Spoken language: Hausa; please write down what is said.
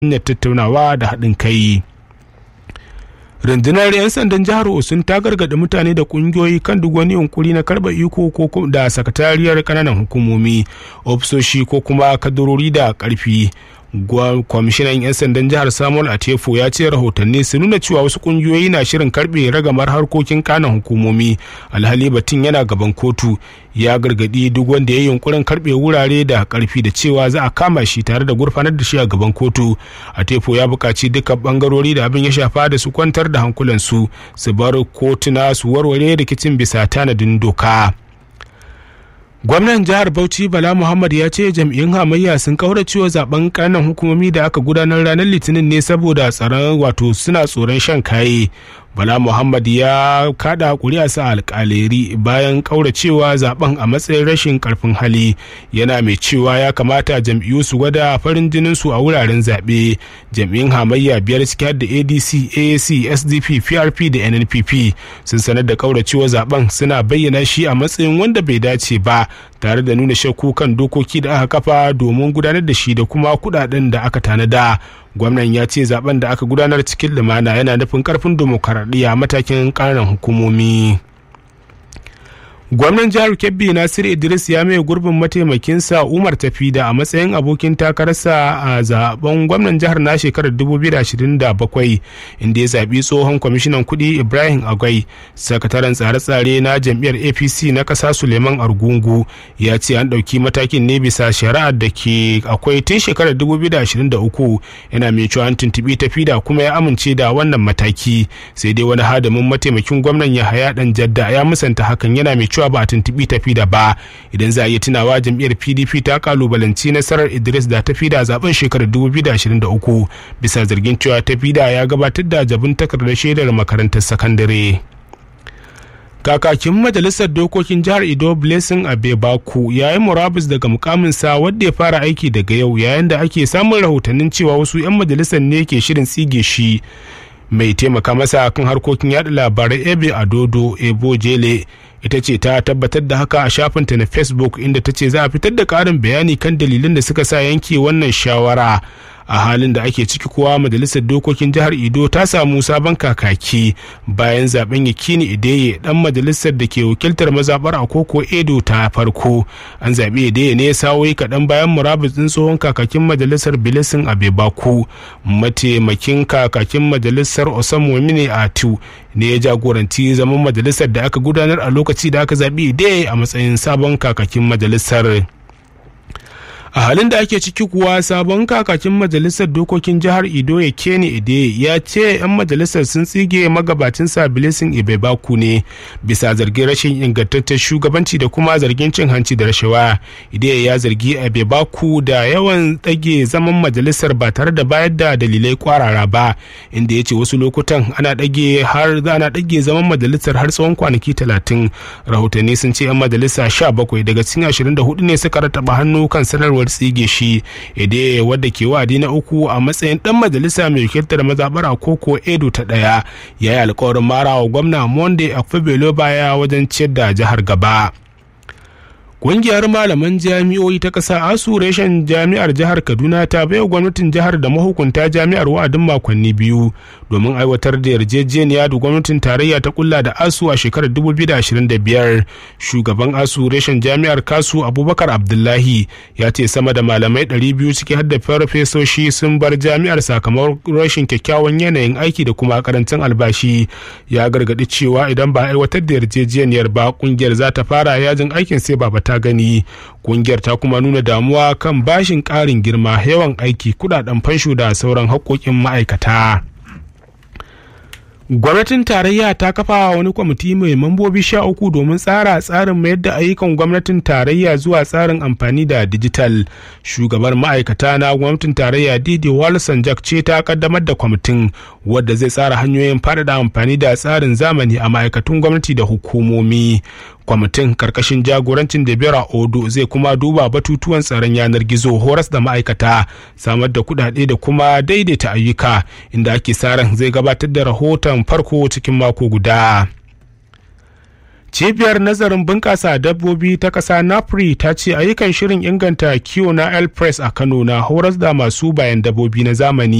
tattaunawa da haɗin kai. Rundunar 'yan sandan jihar Osun ta gargaɗi mutane da ƙungiyoyi kan duk wani yunkuri na karɓa iko ko da sakatariyar ƙananan hukumomi, ofisoshi ko kuma kadarori da ƙarfi. Kwamishinan 'yan sandan jihar Samuel Atefo ya ce rahotanni su nuna cewa wasu kungiyoyi na shirin karbe ragamar harkokin kanan hukumomi, alhali batun yana gaban kotu. Ya gargadi duk wanda ya yi yunkurin karbe wurare da karfi da cewa za a kama shi tare da gurfanar da shi a gaban kotu. Atefo ya buƙaci dukkan bangarori da abin ya shafa da su kwantar da hankulansu, su bar kotuna su warware rikicin bisa tanadin doka. Gwamnan jihar Bauchi Bala Muhammad ya ce jam'iyyun hamayya sun kauracewa zaben ƙananan hukumomi da aka gudanar ranar Litinin ne saboda suna tsoron shan kaye. Bala Muhammad ya kada kuri'arsa alƙaleri bayan kauracewa zaben a matsayin rashin karfin hali, yana mai cewa ya kamata jam'iyyu su gwada farin jinin su a wuraren zaɓe. Jam'iyyun hamayya biyar ciki har da ADC, AAC, SDP, PRP da NNPP sun sanar da kauracewa zaben, suna bayyana shi a matsayin wanda bai dace ba, tare da nuna shakku kan dokoki da aka kafa domin gudanar da shi da kuma kudaden da aka tanada. Gwamnan ya ce zaben da aka gudanar cikin lumana yana nufin karfin demokaradiyya matakin ƙananan hukumomi. Gwamnan jihar Kebbi Nasir Idris ya mai gurbin mataimakinsa Umar Tafida a matsayin abokin takararsa a zaben gwamnan jihar na shekarar 2027, inda ya zaɓi tsohon kwamishinan kuɗi Ibrahim Agwai. Sakataren tsare-tsare na jam'iyyar APC na ƙasa Suleiman Argungu ya ce an ɗauki matakin ne bisa shari'ar da ke akwai tun shekarar 2023, yana mai cewa an tuntuɓi Tafida kuma ya amince da wannan mataki. Sai dai wani hadamin mataimakin gwamnan Yahaya Dan Jadda ya musanta hakan, yana mai cewa ba a tuntubi Tafida ba. Idan za a yi tunawa, jam'iyyar PDP ta kalubalanci nasarar Idris da Tafida a zaben shekarar 2023 bisa zargin cewa Tafida ya gabatar da jabin takardar shaidar makarantar sakandare. Kakakin majalisar dokokin jihar Edo Blessing Abebaku ya yi murabus daga mukaminsa wadda ya fara aiki daga yau, yayin da ake samun rahotannin cewa wasu 'yan majalisar ne ke shirin tsige shi. Mai taimaka masa kan harkokin yada labarai Ebe Adodo Ebojele ita ce ta tabbatar da haka a shafinta na Facebook, inda ta ce za a fitar da ƙarin bayani kan dalilin da suka sa yanke wannan shawara. A halin da ake ciki kuwa, majalisar dokokin jihar Edo ta samu sabon kakaki bayan zaben Yakini Ideye, dan majalisar da ke wakiltar mazabar Akoko Edo ta farko. An zaɓi Ideye ne sa'o'i kaɗan bayan murabus ɗin tsohon kakakin majalisar Blessing Abebaku. Mataimakin kakakin majalisar Osamomine Atu ne ya jagoranci zaman majalisar da aka gudanar a lokaci da aka zaɓi Ideye a matsayin sabon kakakin majalisar. A halin da ake ciki kuwa, sabon kakakin majalisar dokokin jihar Edo Yakini Ideye ya ce 'yan majalisar sun tsige magabacinsa Blessing Abebaku ne bisa zargin rashin ingantaccen shugabanci da kuma zargin cin hanci da rashawa. Ideye ya zargi Abebaku da yawan ɗage zaman majalisar ba tare da bayar da dalilai kwarara ba, inda ya ce wasu lokutan ana ɗage zaman majalisar har tsawon kwanaki 30. Rahotanni sun ce 'yan majalisa 17 daga cikin 24 ne suka rataba hannu kan sanarwar tsige shi. Ideye, wadda ke wa'adi na uku a matsayin dan majalisa mai wakiltar mazabar Akoko Edo ta ɗaya, ya yi alkawarin marawa gwamna Monday Akpabelo baya wajen ciyar da jihar gaba. Ƙungiyar malaman jami'o'i ta ƙasa ASU reshen jami'ar jihar Kaduna ta baiwa gwamnatin jihar da mahukunta jami'ar wa'adin makonni 2 domin aiwatar da yarjejeniya da gwamnatin tarayya ta kulla da ASU a shekarar 2025. Shugaban ASU reshen jami'ar KASU Abubakar Abdullahi ya ce sama da malamai 200 ciki har da farfesoshi sun bar jami'ar sakamakon rashin kyakkyawan yanayin aiki da kuma karancin albashi. Ya gargaɗi cewa idan ba aiwatar da yarjejeniyar ba, ƙungiyar za ta fara yajin aikin sai ba ta gani. Kungiyar ta kuma nuna damuwa kan bashin ƙarin girma, yawan aiki, kudaden fansho da sauran haƙƙoƙin ma'aikata. Gwamnatin tarayya ta kafa wani kwamiti mai mambobi 13 domin tsara tsarin mayar da ayyukan gwamnatin tarayya zuwa tsarin amfani da dijital. Shugabar ma'aikata na gwamnatin tarayya Didi Walsanjak ce ta kaddamar da kwamitin, wadda zai tsara hanyoyin faɗaɗa amfani da tsarin zamani a ma'aikatun gwamnati da hukumomi. Kwamitin karkashin jagorancin Debera Odo zai kuma duba batutuwan tsaron yanar gizo, horas da ma'aikata, samar da kuɗaɗe da kuma daidaita ayyuka, inda ake sa ran zai gabatar da rahoton farko cikin mako guda. Cibiyar nazarin bunƙasa dabbobi ta ƙasa NAPRI ta ce ayyukan shirin inganta kiwo na El Press a Kano na horas da masu bayan dabbobi na zamani